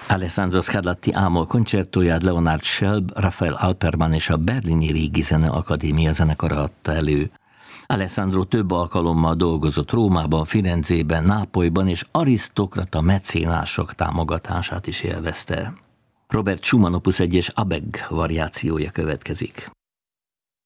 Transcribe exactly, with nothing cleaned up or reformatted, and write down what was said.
Alessandro Scarlatti ámol koncertóját Leonard Shelb, Rafael Alperman és a Berlini Régi Zeneakadémia zenekara adta elő. Alessandro több alkalommal dolgozott Rómában, Firenzében, Nápolyban, és arisztokrata mecénások támogatását is élvezte. Robert Schumann opus egyes Abeg variációja következik.